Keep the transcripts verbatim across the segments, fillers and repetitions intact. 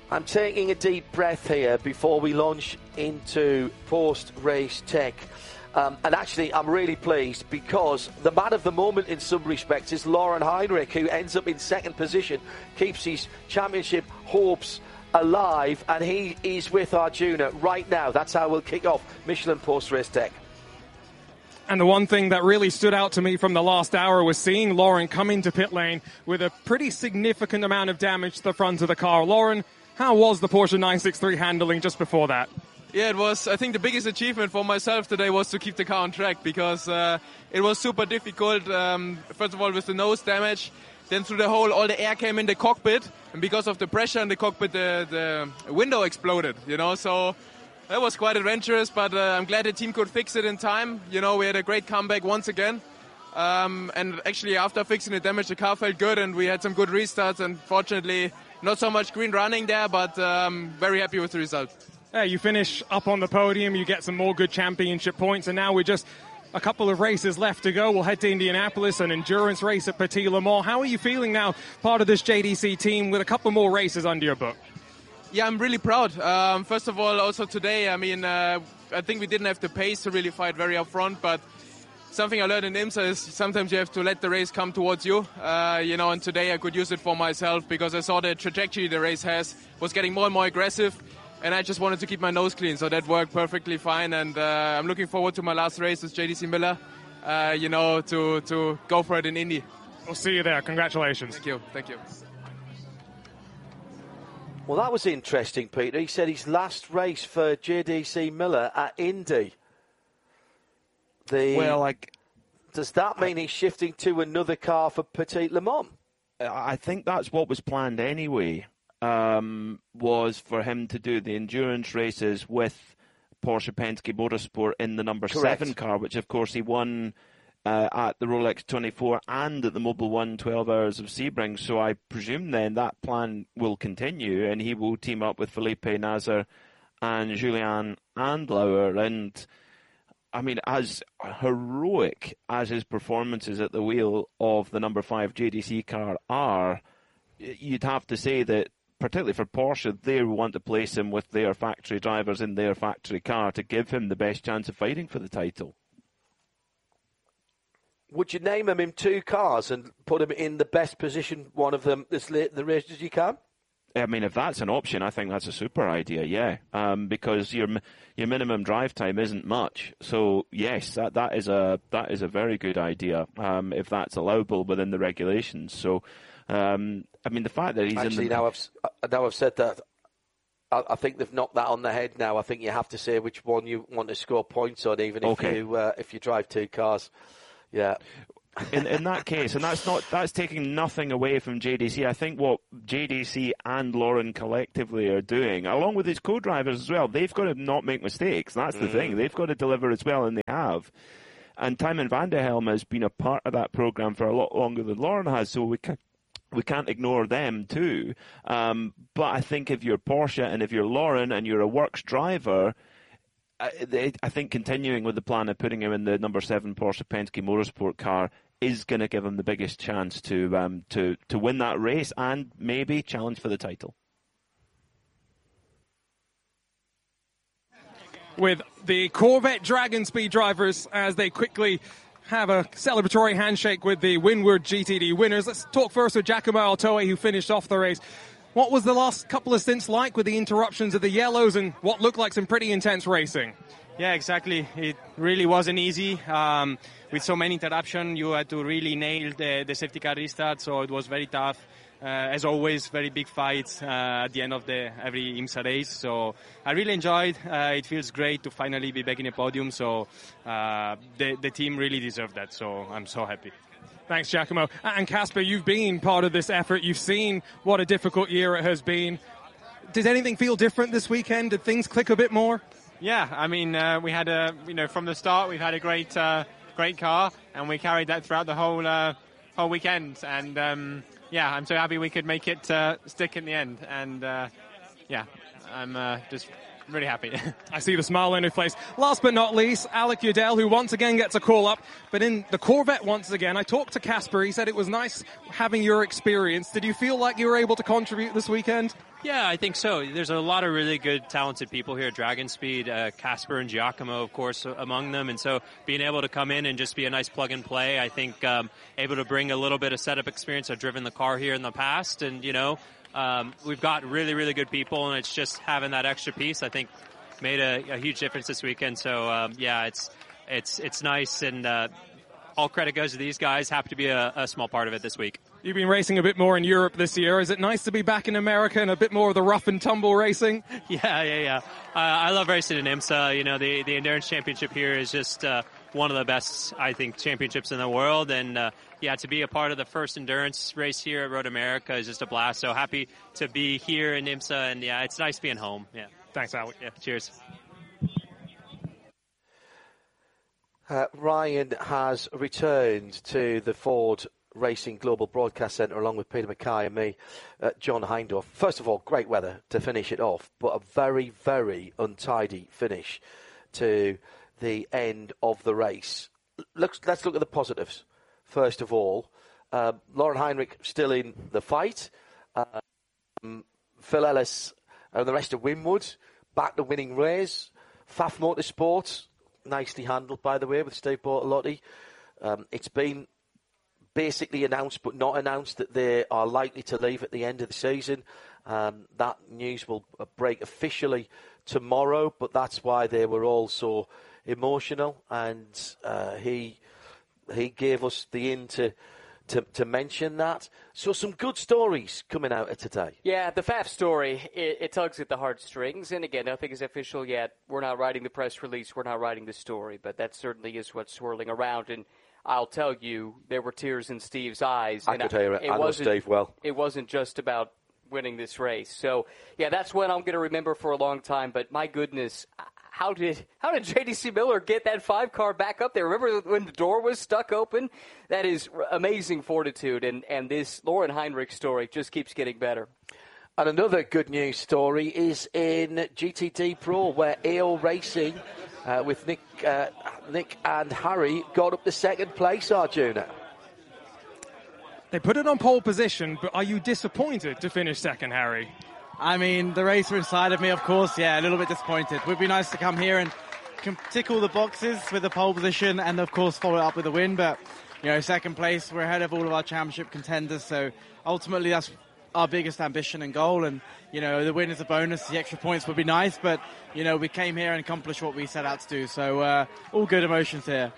I'm taking a deep breath here before we launch into post-race tech. Um, and actually, I'm really pleased because the man of the moment in some respects is Lauren Heinrich, who ends up in second position, keeps his championship hopes alive, and he is with Arjuna right now. That's how we'll kick off Michelin post-race tech. And the one thing that really stood out to me from the last hour was seeing Lauren come into pit lane with a pretty significant amount of damage to the front of the car. Lauren, how was the Porsche nine sixty-three handling just before that? Yeah, it was, I think the biggest achievement for myself today was to keep the car on track, because uh, it was super difficult. Um, first of all, with the nose damage, then through the hole, all the air came in the cockpit, and because of the pressure in the cockpit, the, the window exploded, you know, so that was quite adventurous, but uh, I'm glad the team could fix it in time. You know, we had a great comeback once again. Um, and actually, after fixing the damage, the car felt good, and we had some good restarts, and fortunately, not so much green running there, but um, very happy with the result. Yeah, you finish up on the podium, you get some more good championship points, and now we're just a couple of races left to go. We'll head to Indianapolis, an endurance race at Petit Le Mans. How are you feeling now, part of this J D C team, with a couple more races under your book? Yeah, I'm really proud. Um, first of all, also today, I mean, uh, I think we didn't have the pace to really fight very up front, but something I learned in IMSA is sometimes you have to let the race come towards you. Uh, you know, and today I could use it for myself because I saw the trajectory the race has was getting more and more aggressive, and I just wanted to keep my nose clean, so that worked perfectly fine. And uh, I'm looking forward to my last race with J D C Miller, uh, you know, to, to go for it in Indy. We'll see you there. Congratulations. Thank you. Thank you. Well, that was interesting, Peter. He said his last race for J D C Miller at Indy. The, well, like, does that mean I, he's shifting to another car for Petit Le Mans? I think that's what was planned anyway, um, was for him to do the endurance races with Porsche Penske Motorsport in the number Correct. seven car, which, of course, he won uh, at the Rolex twenty-four and at the Mobil one twelve Hours of Sebring. So I presume then that plan will continue, and he will team up with Felipe Nasr and Julian Andlauer. And I mean, as heroic as his performances at the wheel of the number five J D C car are, you'd have to say that, particularly for Porsche, they want to place him with their factory drivers in their factory car to give him the best chance of fighting for the title. Would you name him in two cars and put him in the best position, one of them, this late in the race as you can? I mean, if that's an option, I think that's a super idea, yeah. Um, because your your minimum drive time isn't much. So, yes, that, that is a that is a very good idea, um, if that's allowable within the regulations. So, um, I mean, the fact that he's Actually, in the... now I've, now I've said that, I, I think they've knocked that on the head now. I think you have to say which one you want to score points on, even if okay. you uh, if you drive two cars. Yeah. In in that case, and that's not that's taking nothing away from J D C. I think what J D C and Lauren collectively are doing, along with his co-drivers as well, they've got to not make mistakes. That's the mm. thing. They've got to deliver as well, and they have. And Timon van der Helm has been a part of that program for a lot longer than Lauren has, so we can we can't ignore them too. Um, but I think if you're Porsche and if you're Lauren and you're a works driver, I, I think continuing with the plan of putting him in the number seven Porsche Penske Motorsport car is going to give him the biggest chance to um, to to win that race and maybe challenge for the title. With the Corvette Dragon Speed drivers as they quickly have a celebratory handshake with the Windward G T D winners. Let's talk first with Giacomo Altoe, who finished off the race. What was the last couple of stints like with the interruptions of the yellows and what looked like some pretty intense racing? Yeah, exactly. It really wasn't easy. Um, with so many interruptions, you had to really nail the, the safety car restart, so it was very tough. Uh, as always, very big fights uh, at the end of the every IMSA race. So I really enjoyed. Uh, it feels great to finally be back in the podium. So uh, the, the team really deserved that. So I'm so happy. Thanks, Giacomo. And Casper, you've been part of this effort. You've seen what a difficult year it has been. Did anything feel different this weekend? Did things click a bit more? Yeah, I mean, uh, we had a, you know, from the start, we've had a great, uh, great car, and we carried that throughout the whole, uh, whole weekend. And um, yeah, I'm so happy we could make it uh, stick in the end. And uh, yeah, I'm uh, just really happy. I see the smile on your face. Last but not least, Alec Udell, who once again gets a call up, but in the Corvette once again. I talked to Casper. He said it was nice having your experience. Did you feel like you were able to contribute this weekend? Yeah, I think so. There's a lot of really good, talented people here at Dragon Speed. Uh, Casper and Giacomo, of course, among them. And so being able to come in and just be a nice plug and play, I think um, able to bring a little bit of setup experience. I've driven the car here in the past, and, you know, um, we've got really, really good people, and it's just having that extra piece, I think, made a, a huge difference this weekend. So, um, yeah, it's it's it's nice, and uh, all credit goes to these guys. Happy to be a, a small part of it this week. You've been racing a bit more in Europe this year. Is it nice to be back in America and a bit more of the rough and tumble racing? Yeah, yeah, yeah. Uh, I love racing in IMSA. You know, the, the Endurance Championship here is just uh, one of the best, I think, championships in the world. And, uh, yeah, to be a part of the first endurance race here at Road America is just a blast. So happy to be here in IMSA. And, yeah, it's nice being home. Yeah. Thanks, Alec. Yeah, cheers. Uh, Ryan has returned to the Ford Racing Global Broadcast Centre along with Peter Mackay and me, uh, John Hindorf. First of all, great weather to finish it off, but a very, very untidy finish to the end of the race. Let's, let's look at the positives. First of all, uh, Lauren Heinrich still in the fight. Uh, um, Phil Ellis and the rest of Winwood back to winning race. F A F Motorsports, nicely handled, by the way, with Steve Bortolotti. Um, it's been basically announced but not announced that they are likely to leave at the end of the season. Um, that news will break officially tomorrow, but that's why they were all so emotional, and uh, he he gave us the in to, to, to mention that. So some good stories coming out of today. Yeah, the F A F story, it, it tugs at the heartstrings, and again, nothing is official yet. We're not writing the press release, we're not writing the story, but that certainly is what's swirling around, and I'll tell you, there were tears in Steve's eyes. I and could hear it. it I know Steve well. It wasn't just about winning this race. So, yeah, that's what I'm going to remember for a long time. But my goodness, how did how did J D C Miller get that five car back up there? Remember when the door was stuck open? That is amazing fortitude. And, and this Lauren Heinrich story just keeps getting better. And another good news story is in G T D Pro, where A O Racing, uh, with Nick uh, Nick and Harry, got up to second place, Arjuna. They put it on pole position, but are you disappointed to finish second, Harry? I mean, the racer inside of me, of course, yeah, a little bit disappointed. Would be nice to come here and tick all the boxes with the pole position and, of course, follow it up with a win. But, you know, second place, we're ahead of all of our championship contenders. So, ultimately, that's our biggest ambition and goal. And, you know, the win is a bonus. The extra points would be nice. But, you know, we came here and accomplished what we set out to do. So, uh, all good emotions here.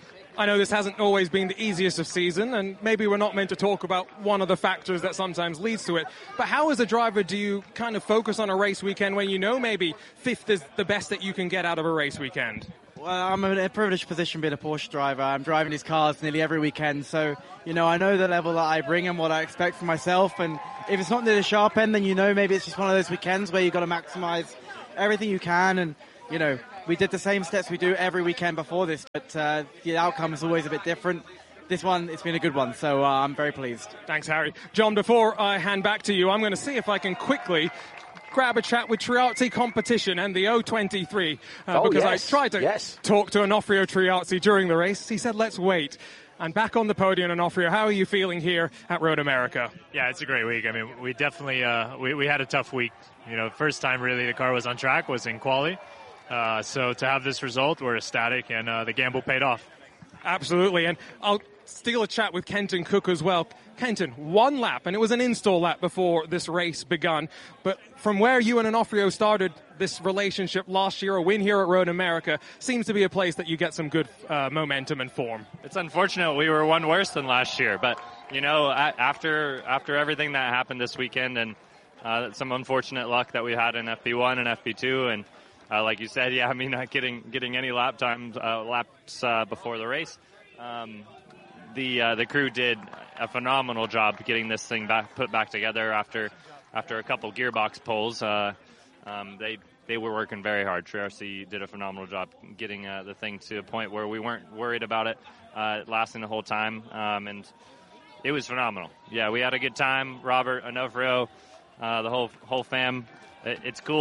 I know this hasn't always been the easiest of season, and maybe we're not meant to talk about one of the factors that sometimes leads to it. But how, as a driver, do you kind of focus on a race weekend when you know maybe fifth is the best that you can get out of a race weekend? Well, I'm in a privileged position being a Porsche driver. I'm driving these cars nearly every weekend. So, you know, I know the level that I bring and what I expect from myself. And if it's not near the sharp end, then you know maybe it's just one of those weekends where you've got to maximize everything you can. And, you know, we did the same steps we do every weekend before this, but uh, the outcome is always a bit different. This one, it's been a good one, so uh, I'm very pleased. Thanks, Harry. John, before I hand back to you, I'm going to see if I can quickly grab a chat with Triazzi Competition and the O twenty-three, uh, oh, because yes. I tried to yes. talk to Onofrio Triazzi during the race. He said, let's wait. And back on the podium, Onofrio, how are you feeling here at Road America? Yeah, it's a great week. I mean, we definitely uh, we, we had a tough week. You know, first time really the car was on track was in quali. Uh, so to have this result, we're ecstatic, and uh, the gamble paid off. Absolutely, and I'll steal a chat with Kenton Cook as well. Kenton, one lap, and it was an install lap before this race begun, but from where you and Onofrio started this relationship last year, a win here at Road America seems to be a place that you get some good uh, momentum and form. It's unfortunate we were one worse than last year, but, you know, after after everything that happened this weekend and uh, some unfortunate luck that we had in F P one and F P two, and Uh, like you said, yeah, I mean, not getting getting any lap times, uh, laps uh, before the race. Um, the uh, the crew did a phenomenal job getting this thing back put back together after after a couple gearbox pulls. Uh, um, they they were working very hard. Triazzi did a phenomenal job getting uh, the thing to a point where we weren't worried about it uh, lasting the whole time, um, and it was phenomenal. Yeah, we had a good time. Robert, Onofrio, uh, the whole whole fam. It, it's cool.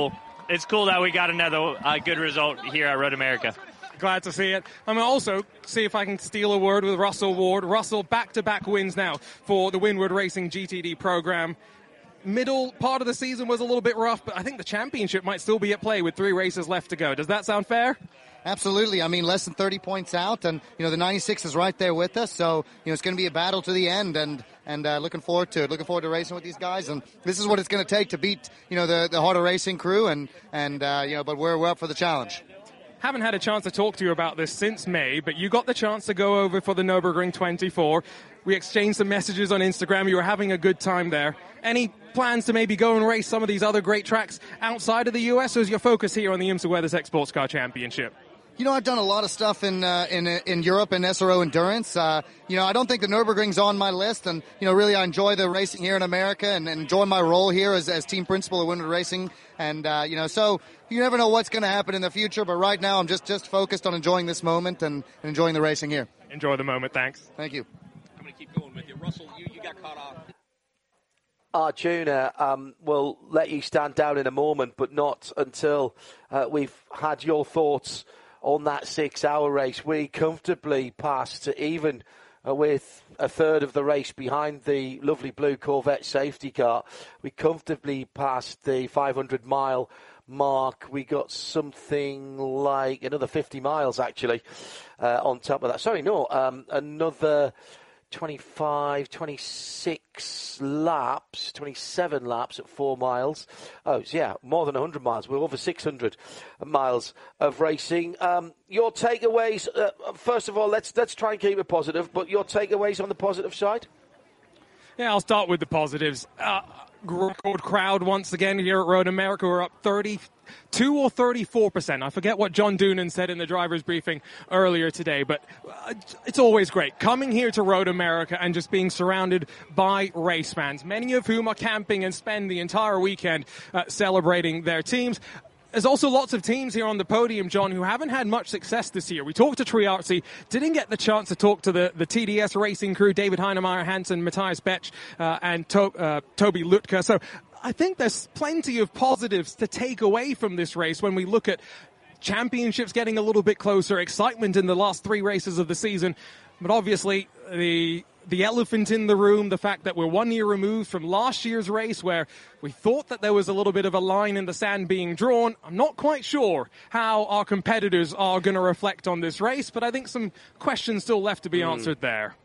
it's cool that we got another uh, good result here at Road America. Glad to see it. I'm going to also see if I can steal a word with Russell Ward. Russell, back-to-back wins now for the Windward Racing G T D program. Middle part of the season was a little bit rough, but I think the championship might still be at play with three races left to go. Does that sound fair? Absolutely. I mean, less than thirty points out, and, you know, the ninety-six is right there with us, so, you know, it's going to be a battle to the end, and, and uh, looking forward to it. Looking forward to racing with these guys, and this is what it's going to take to beat, you know, the, the harder racing crew, and, and uh, you know, but we're, we're up for the challenge. Haven't had a chance to talk to you about this since May, but you got the chance to go over for the Nürburgring twenty-four. We exchanged some messages on Instagram. You were having a good time there. Any plans to maybe go and race some of these other great tracks outside of the U S, or is your focus here on the IMSA WeatherTech Sports Car Championship? You know, I've done a lot of stuff in uh, in in Europe in S R O Endurance. Uh, you know, I don't think the Nürburgring's on my list, and you know, really, I enjoy the racing here in America, and, and enjoy my role here as, as team principal at Windward Racing. And uh, you know, so you never know what's going to happen in the future. But right now, I'm just just focused on enjoying this moment and, and enjoying the racing here. Enjoy the moment. Thanks. Thank you. I'm going to keep going with you, Russell. You, you got caught off. Arjuna um, will let you stand down in a moment, but not until uh, we've had your thoughts on that six-hour race. We comfortably passed even uh, with a third of the race behind the lovely blue Corvette safety car. We comfortably passed the five hundred mile mark. We got something like another fifty miles, actually, uh, on top of that. Sorry, no, um, another twenty-five, twenty-six laps, twenty-seven laps at four miles. Oh, so yeah, more than one hundred miles. We're over six hundred miles of racing. Um, your takeaways, uh, first of all, let's let's try and keep it positive, but your takeaways on the positive side? Yeah, I'll start with the positives. Uh, record crowd once again here at Road America. We're up thirty-two or thirty-four percent. I forget what John Doonan said in the driver's briefing earlier today, but it's always great coming here to Road America and just being surrounded by race fans, many of whom are camping and spend the entire weekend uh, celebrating their teams. There's also lots of teams here on the podium, John, who haven't had much success this year. We talked to Triartzi, didn't get the chance to talk to the, the T D S racing crew, David Heinemeier Hansen, Matthias Betsch, uh, and to, uh, Toby Lutka. So I think there's plenty of positives to take away from this race when we look at championships getting a little bit closer, excitement in the last three races of the season. But obviously, the the elephant in the room, the fact that we're one year removed from last year's race where we thought that there was a little bit of a line in the sand being drawn. I'm not quite sure how our competitors are going to reflect on this race, but I think some questions still left to be mm. answered there.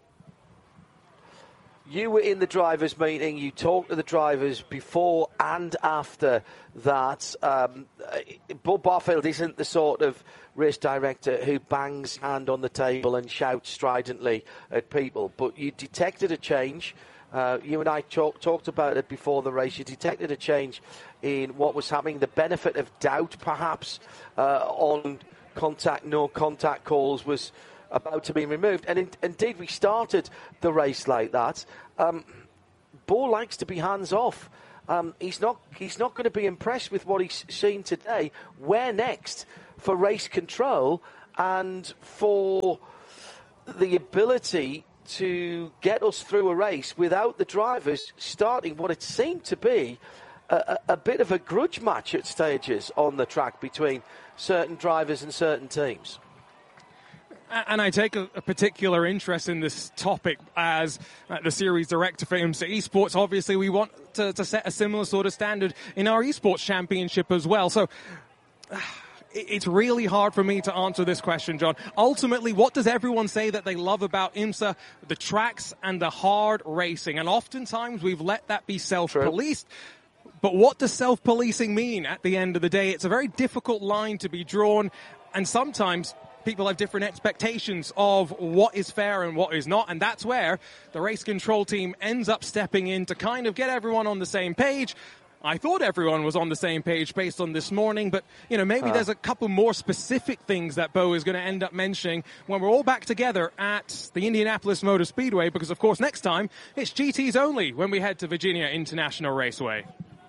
You were in the drivers' meeting. You talked to the drivers before and after that. Um, Bob Barfield isn't the sort of race director who bangs hand on the table and shouts stridently at people, but you detected a change. Uh, you and I talk, talked about it before the race. You detected a change in what was happening, the benefit of doubt perhaps uh, on contact, no contact calls was about to be removed. And in, indeed, we started the race like that. Um, Bo likes to be hands off. Um, he's not. He's not going to be impressed with what he's seen today. Where next for race control and for the ability to get us through a race without the drivers starting what it seemed to be a, a, a bit of a grudge match at stages on the track between certain drivers and certain teams? And I take a, a particular interest in this topic as uh, the series director for IMSA Esports. Obviously, we want to, to set a similar sort of standard in our esports championship as well. So uh, it's really hard for me to answer this question, John. Ultimately, what does everyone say that they love about IMSA? The tracks and the hard racing. And oftentimes we've let that be self-policed. True. But what does self-policing mean at the end of the day? It's a very difficult line to be drawn. And sometimes people have different expectations of what is fair and what is not, and that's where the race control team ends up stepping in to kind of get everyone on the same page. I thought everyone was on the same page based on this morning, but, you know, maybe uh. there's a couple more specific things that Bo is going to end up mentioning when we're all back together at the Indianapolis Motor Speedway, because, of course, next time it's G Ts only when we head to Virginia International Raceway.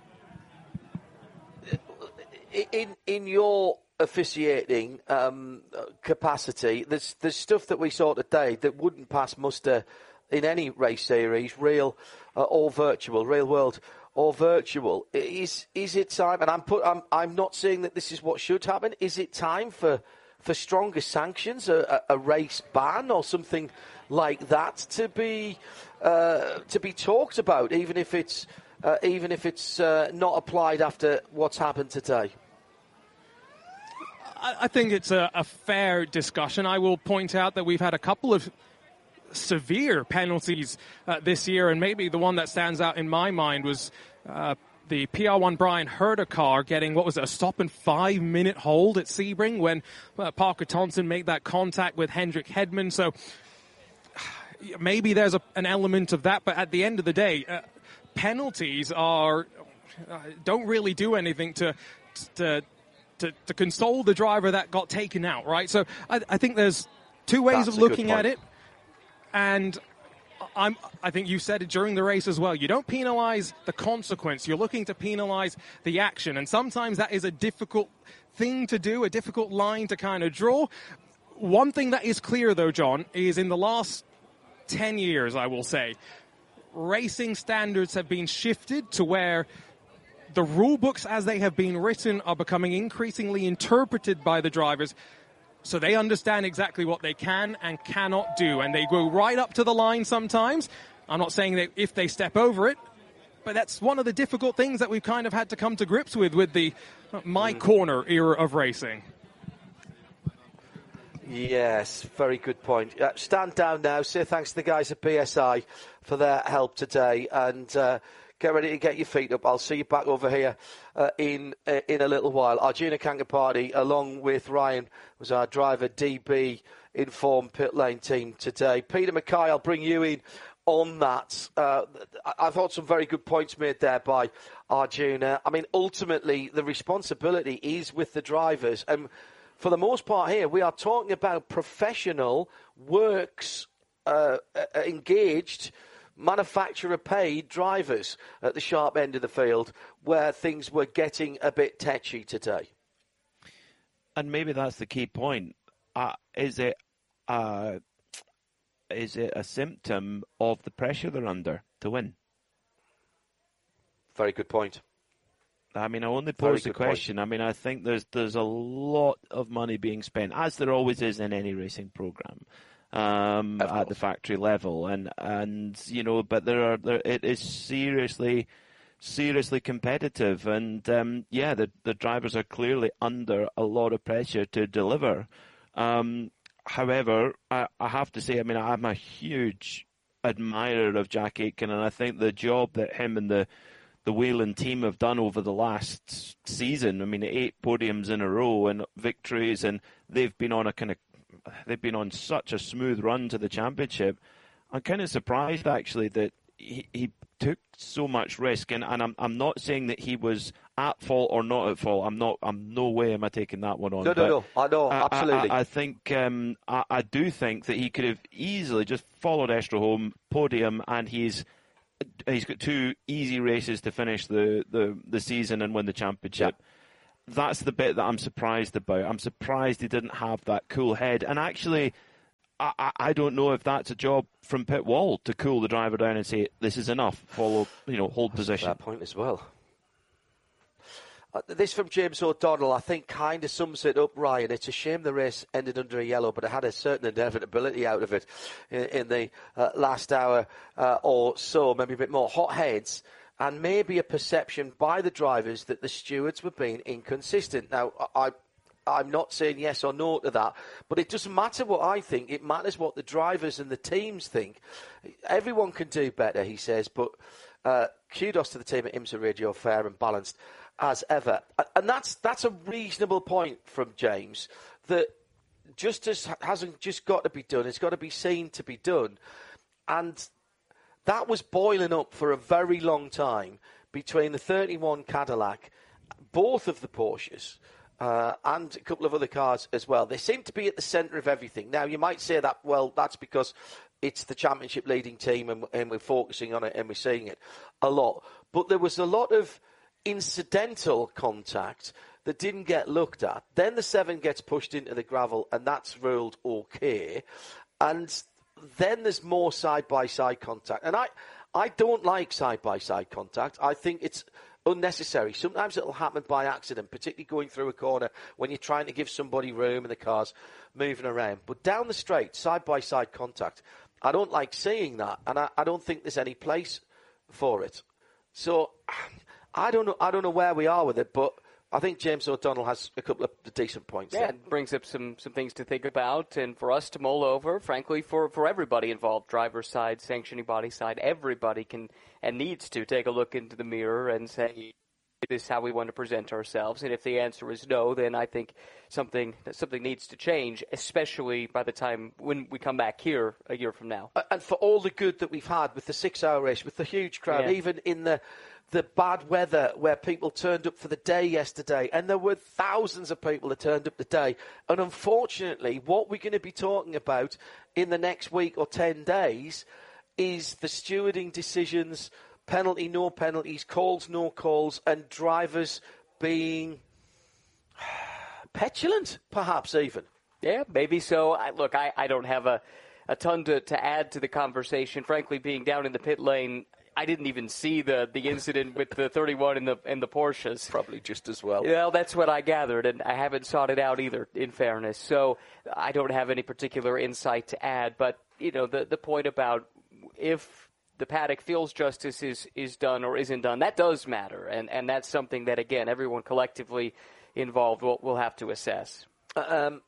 In, in your officiating um, capacity, there's, there's stuff that we saw today that wouldn't pass muster in any race series, real uh, or virtual, real world or virtual. Is is it time? And I'm put. I'm I'm not saying that this is what should happen. Is it time for for stronger sanctions, a, a, a race ban or something like that to be uh, to be talked about, even if it's uh, even if it's uh, not applied after what's happened today? I, I think it's a, a fair discussion. I will point out that we've had a couple of severe penalties uh, this year, and maybe the one that stands out in my mind was uh, the P R one Brian Herder car getting, what was it, a stop and five minute hold at Sebring when uh, Parker Thompson made that contact with Hendrik Hedman. So maybe there's a, an element of that, but at the end of the day, uh, penalties are uh, don't really do anything to to, to to console the driver that got taken out, right? So I, I think there's two ways That's of looking at it. And I'm, I think you said it during the race as well. You don't penalize the consequence. You're looking to penalize the action. And sometimes that is a difficult thing to do, a difficult line to kind of draw. One thing that is clear, though, John, is in the last ten years, I will say, racing standards have been shifted to where the rule books as they have been written are becoming increasingly interpreted by the drivers. So they understand exactly what they can and cannot do. And they go right up to the line sometimes. I'm not saying that if they step over it, but that's one of the difficult things that we've kind of had to come to grips with, with the uh, my corner era of racing. Yes, very good point. Uh, stand down now. Say thanks to the guys at B S I for their help today. And uh, get ready to get your feet up. I'll see you back over here uh, in uh, in a little while. Arjuna Kankapati, along with Ryan, was our driver D B Informed Pit Lane team today. Peter Mackay, I'll bring you in on that. Uh, I thought some very good points made there by Arjuna. I mean, ultimately, the responsibility is with the drivers. And for the most part here, we are talking about professional, works, uh, engaged, manufacturer-paid drivers at the sharp end of the field where things were getting a bit tetchy today. And maybe that's the key point. Uh, is it uh, is it a symptom of the pressure they're under to win? Very good point. I mean, I only pose the question. Point. I mean, I think there's there's a lot of money being spent, as there always is in any racing program. Um, at the factory level, and and you know, but there are there it is seriously, seriously competitive, and um, yeah, the the drivers are clearly under a lot of pressure to deliver. Um, however, I, I have to say, I mean, I'm a huge admirer of Jack Aitken, and I think the job that him and the the Whelen team have done over the last season. I mean, eight podiums in a row and victories, and they've been on a kind of They've been on such a smooth run to the championship. I'm kind of surprised, actually, that he, he took so much risk. And, and I'm I'm not saying that he was at fault or not at fault. I'm not. I'm no way am I taking that one on. No, no, no. I know, absolutely. I, I, I think um, I, I do think that he could have easily just followed Estre home, podium, and he's he's got two easy races to finish the, the, the season and win the championship. Yeah. That's the bit that I'm surprised about. I'm surprised he didn't have that cool head. And actually, I, I don't know if that's a job from pit wall to cool the driver down and say, this is enough, follow, you know, hold that's position. That point as well. Uh, this from James O'Donnell, I think, kind of sums it up, Ryan. It's a shame the race ended under a yellow, but it had a certain inevitability out of it in, in the uh, last hour uh, or so, maybe a bit more. Hot heads. And maybe a perception by the drivers that the stewards were being inconsistent. Now, I, I'm not saying yes or no to that, but it doesn't matter what I think. It matters what the drivers and the teams think. Everyone can do better, he says, but uh, kudos to the team at IMSA Radio, fair and balanced as ever. And that's that's a reasonable point from James, that justice hasn't just got to be done. It's got to be seen to be done. And that was boiling up for a very long time between the thirty-one Cadillac, both of the Porsches, uh, and a couple of other cars as well. They seem to be at the centre of everything. Now, you might say that, well, that's because it's the championship leading team and, and we're focusing on it and we're seeing it a lot. But there was a lot of incidental contact that didn't get looked at. Then the seven gets pushed into the gravel and that's ruled okay. And then there's more side-by-side contact. And I, I don't like side-by-side contact. I think it's unnecessary. Sometimes it'll happen by accident, particularly going through a corner when you're trying to give somebody room and the car's moving around. But down the straight, side-by-side contact, I don't like seeing that, and I, I don't think there's any place for it. So I don't know. I don't know where we are with it, but I think James O'Donnell has a couple of decent points. Yeah, there. it brings up some, some things to think about, and for us to mull over, frankly, for, for everybody involved, driver's side, sanctioning body side, everybody can and needs to take a look into the mirror and say, is this how we want to present ourselves? And if the answer is no, then I think something something needs to change, especially by the time when we come back here a year from now. And for all the good that we've had with the six-hour race, with the huge crowd, Yeah. even in the the bad weather where people turned up for the day yesterday, and there were thousands of people that turned up today. And unfortunately, what we're going to be talking about in the next week or ten days is the stewarding decisions, penalty, no penalties, calls, no calls, and drivers being petulant, perhaps even. Yeah, maybe so. I, look, I, I don't have a, a ton to, to add to the conversation. Frankly, being down in the pit lane, I didn't even see the, the incident with the thirty-one and the and the Porsches. Probably just as well. Well, that's what I gathered, and I haven't sought it out either, in fairness. So I don't have any particular insight to add. But, you know, the, the point about if the paddock feels justice is, is done or isn't done, that does matter. And, and that's something that, again, everyone collectively involved will, will have to assess. Um,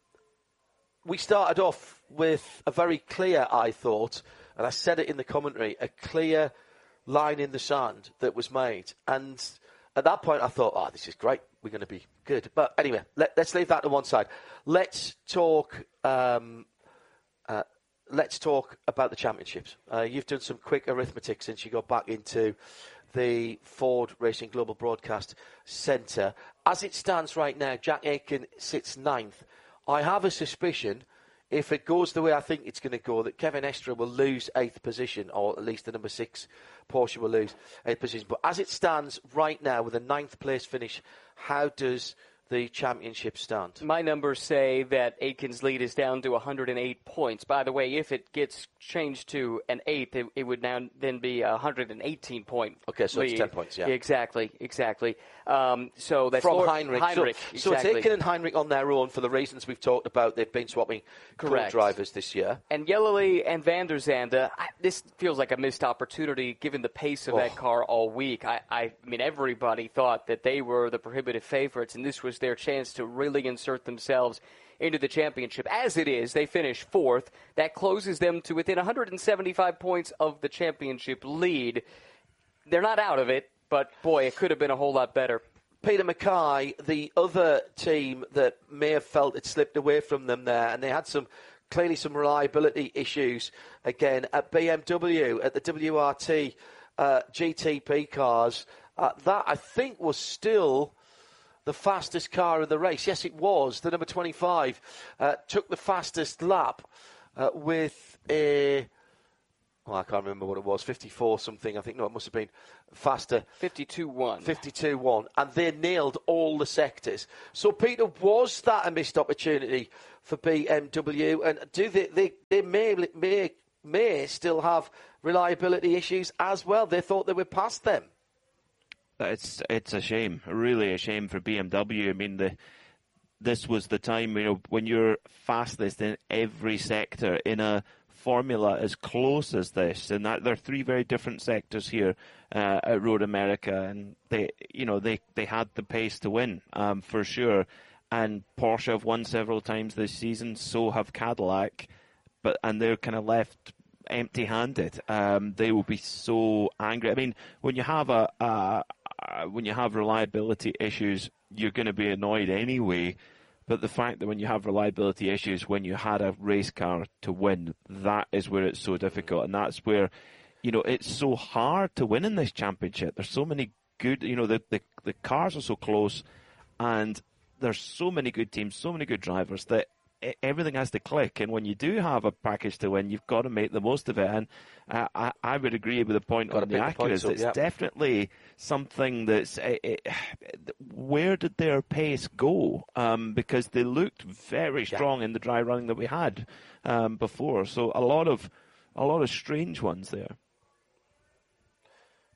we started off with a very clear, I thought, and I said it in the commentary, a clear line in the sand that was made. And at that point I thought, oh, this is great. We're going to be good. But anyway, let, let's leave that to one side. Let's talk um, uh, let's talk about the championships. Uh, you've done some quick arithmetic since you got back into the Ford Racing Global Broadcast Centre. As it stands right now, Jack Aitken sits ninth. I have a suspicion, if it goes the way I think it's going to go, that Kevin Estre will lose eighth position, or at least the number six Porsche will lose eighth position. But as it stands right now, with a ninth place finish, how does the championship stand? My numbers say that Aitken's lead is down to one hundred eight points. By the way, if it gets changed to an eighth, it, it would now then be a one hundred eighteen point. Okay, so lead. it's ten points, yeah. Exactly, exactly. Um, so that's from Lord, Heinrich. Heinrich so, exactly. so it's Aitken and Heinrich on their own for the reasons we've talked about. They've been swapping Correct. co-drivers this year. And Yellowly and Van der Zande, I, this feels like a missed opportunity given the pace of Oh. that car all week. I, I mean, everybody thought that they were the prohibitive favorites, and this was their chance to really insert themselves into the championship. As it is, they finish fourth. That closes them to within one hundred seventy-five points of the championship lead. They're not out of it, but boy, it could have been a whole lot better. Peter Mackay, the other team that may have felt it slipped away from them there, and they had some clearly some reliability issues again at B M W, at the W R T uh, G T P cars. Uh, that, I think, was still the fastest car of the race. Yes, it was. The number twenty-five uh, took the fastest lap uh, with a... Well, I can't remember what it was, fifty-four something. I think, no, it must have been faster. fifty-two one. fifty-two one. And they nailed all the sectors. So, Peter, was that a missed opportunity for B M W? And do they, they, they may, may, may still have reliability issues as well? They thought they were past them. It's it's a shame, really a shame for B M W. I mean, the this was the time, you know, when you're fastest in every sector in a formula as close as this, and that there are three very different sectors here uh, at Road America, and they, you know, they they had the pace to win um, for sure. And Porsche have won several times this season, so have Cadillac, but and they're kind of left empty-handed. Um, they will be so angry. I mean, when you have a, a Uh, when you have reliability issues, you're going to be annoyed anyway. But the fact that when you have reliability issues, when you had a race car to win, that is where it's so difficult. And that's where, you know, it's so hard to win in this championship. There's so many good, you know, the, the, the cars are so close, and there's so many good teams, so many good drivers that everything has to click. And when you do have a package to win, you've got to make the most of it. And uh, I, I would agree with the point Got on the Acuras. It's yeah. definitely something that's... Uh, it, where did their pace go? Um, because they looked very strong yeah. in the dry running that we had um, before. So a lot of a lot of strange ones there.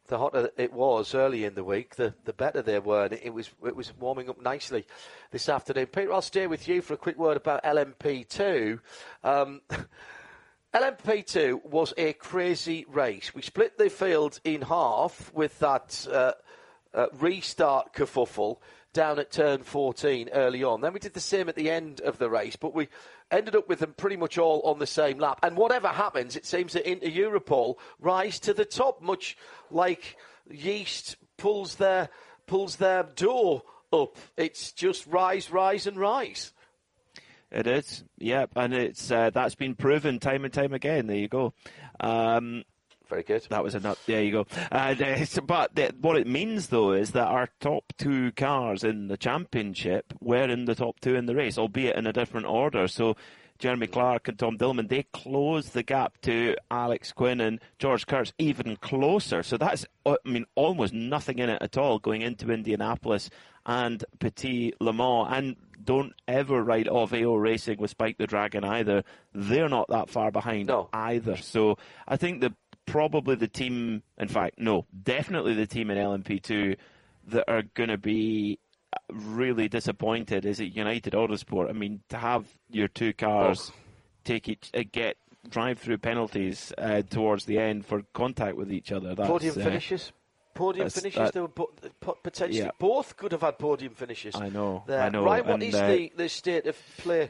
the hotter it was early in the week, the, the better they were. And it was it was warming up nicely this afternoon. Peter, I'll stay with you for a quick word about L M P two. Um, L M P two was a crazy race. We split the field in half with that uh, uh, restart kerfuffle down at turn fourteen early on. Then we did the same at the end of the race, but we ended up with them pretty much all on the same lap. And whatever happens, it seems that Inter Europol rise to the top, much like yeast pulls their pulls their dough up. It's just rise, rise, and rise. It is, yep, and it's uh, that's been proven time and time again. There you go. Um, Very good. That was enough. There you go. Uh, but the, what it means, though, is that our top two cars in the championship were in the top two in the race, albeit in a different order. So Jeremy Clark and Tom Dillman, they closed the gap to Alex Quinn and George Kurtz even closer. So that's, I mean, almost nothing in it at all going into Indianapolis and Petit Le Mans. And don't ever write off A O Racing with Spike the Dragon either. They're not that far behind no. either. So I think the probably the team, in fact, no, definitely the team in L M P two that are going to be really disappointed is at United Autosport. I mean, to have your two cars oh. take each, uh, get drive-through penalties uh, towards the end for contact with each other. That's, podium uh, finishes. Podium finishes. That, they were bo- potentially yeah. both could have had podium finishes. I know. There. I know. Right, what and, is uh, the, the state of play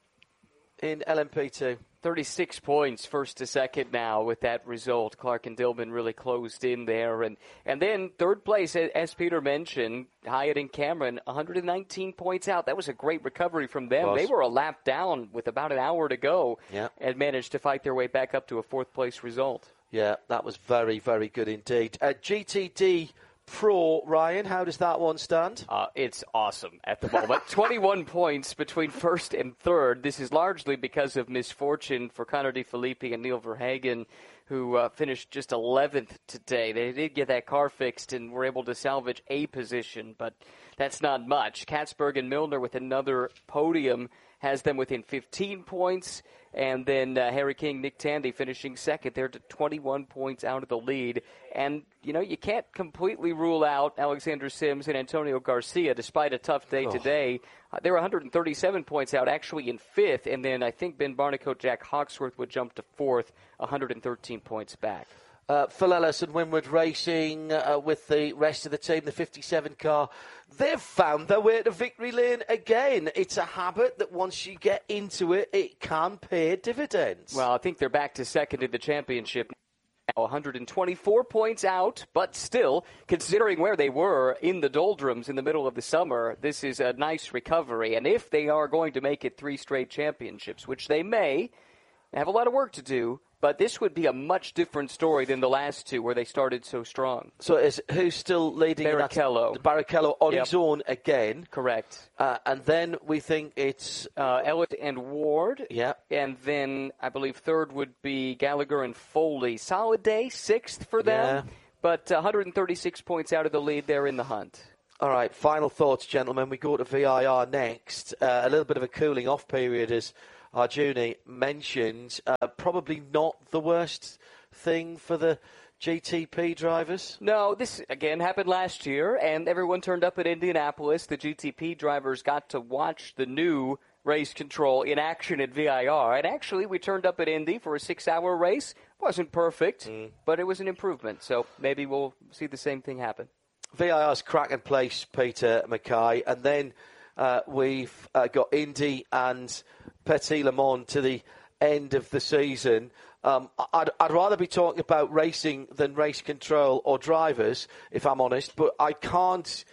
in L M P two? thirty-six points, first to second now with that result. Clark and Dillman really closed in there. And, and then third place, as Peter mentioned, Hyatt and Cameron, one hundred nineteen points out. That was a great recovery from them. Was. They were a lap down with about an hour to go yeah. and managed to fight their way back up to a fourth-place result. Yeah, that was very, very good indeed. Uh, G T D Pro, Ryan, how does that one stand? Uh, it's awesome at the moment. twenty-one points between first and third. This is largely because of misfortune for Connor DeFilippi and Neil Verhagen, who uh, finished just eleventh today. They did get that car fixed and were able to salvage a position, but that's not much. Katzberg and Milner with another podium has them within fifteen points. And then uh, Harry King, Nick Tandy finishing second. They're to twenty-one points out of the lead. And, you know, you can't completely rule out Alexander Sims and Antonio Garcia, despite a tough day oh. today. Uh, they were one hundred thirty-seven points out, actually in fifth. And then I think Ben Barnicoat, Jack Hawksworth would jump to fourth, one hundred thirteen points back. Uh, Phil Ellis and Winward Racing uh, with the rest of the team, the fifty-seven car, they've found their way to victory lane again. It's a habit that once you get into it, it can pay dividends. Well, I think they're back to second in the championship. one hundred twenty-four points out, but still, considering where they were in the doldrums in the middle of the summer, this is a nice recovery. And if they are going to make it three straight championships, which they may, they have a lot of work to do, but this would be a much different story than the last two where they started so strong. So is who's still leading? Barrichello. Barrichello on yep. his own again. Correct. Uh, and then we think it's... Uh, Elliott and Ward. Yeah. And then I believe third would be Gallagher and Foley. Solid day, sixth for them. Yeah. But one hundred thirty-six points out of the lead. They're in the hunt. All right, final thoughts, gentlemen. We go to V I R next. Uh, a little bit of a cooling off period as Arjuni mentioned. Uh, probably not the worst thing for the G T P drivers. No, this, again, happened last year, and everyone turned up at Indianapolis. The G T P drivers got to watch the new race control in action at V I R. And actually, we turned up at Indy for a six-hour race. Wasn't perfect, mm. but it was an improvement. So maybe we'll see the same thing happen. V I R's cracking place, Peter Mackay, and then uh, we've uh, got Indy and Petit Le Mans to the end of the season. Um, I'd, I'd rather be talking about racing than race control or drivers, if I'm honest, but I can't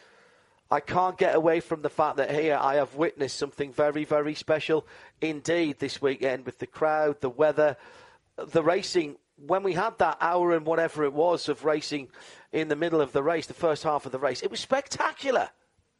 I can't get away from the fact that here I have witnessed something very, very special indeed this weekend with the crowd, the weather, the racing. When we had that hour and whatever it was of racing in the middle of the race, the first half of the race, it was spectacular.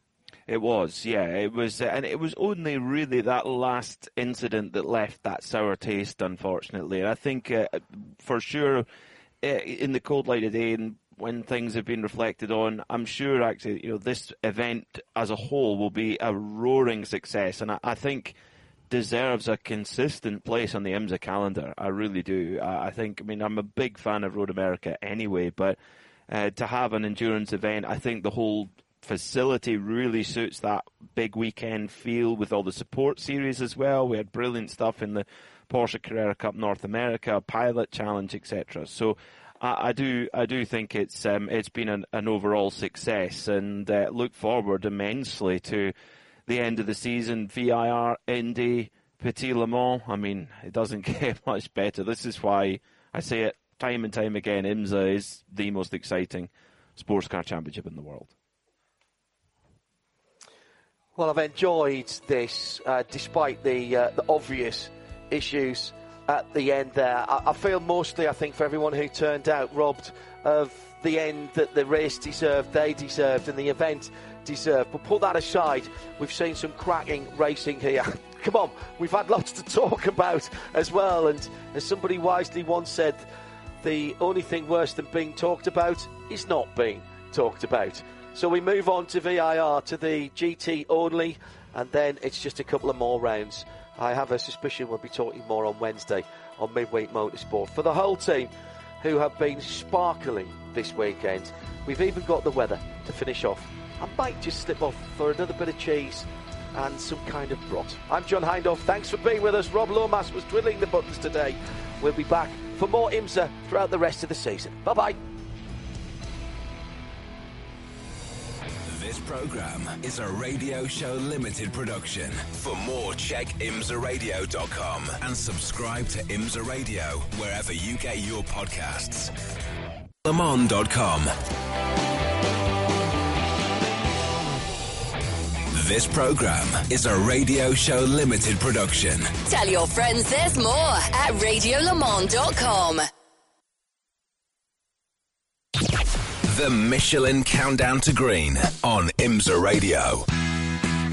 It was, yeah. It was, uh, and it was only really that last incident that left that sour taste, unfortunately. And I think uh, for sure, uh, in the cold light of day, and when things have been reflected on, I'm sure actually, you know, this event as a whole will be a roaring success, and I, I think deserves a consistent place on the IMSA calendar. I really do. I, I think. I mean, I'm a big fan of Road America anyway, but uh, to have an endurance event. I think the whole facility really suits that big weekend feel with all the support series as well. We had brilliant stuff in the Porsche Carrera Cup North America, Pilot Challenge, et cetera. So I, I do I do think it's um, it's been an, an overall success, and uh, look forward immensely to the end of the season. V I R, Indy, Petit Le Mans. I mean, it doesn't get much better. This is why I say it time and time again. IMSA is the most exciting sports car championship in the world. Well, I've enjoyed this, uh, despite the, uh, the obvious issues at the end there. I, I feel mostly, I think, for everyone who turned out, robbed of the end that the race deserved, they deserved, and the event deserved. But put that aside, we've seen some cracking racing here. Come on, we've had lots to talk about as well. And as somebody wisely once said, the only thing worse than being talked about is not being talked about. So we move on to V I R, to the G T only, and then it's just a couple of more rounds. I have a suspicion we'll be talking more on Wednesday on Midweek Motorsport. For the whole team who have been sparkling this weekend, we've even got the weather to finish off. I might just slip off for another bit of cheese and some kind of brat. I'm John Hindhaugh. Thanks for being with us. Rob Lomas was twiddling the buttons today. We'll be back for more IMSA throughout the rest of the season. Bye-bye. This program is a Radio Show Limited production. For more, check imsa radio dot com and subscribe to IMSA Radio wherever you get your podcasts. le mans dot com. This program is a Radio Show Limited production. Tell your friends there's more at radio le mans dot com. The Michelin Countdown to Green on IMSA Radio.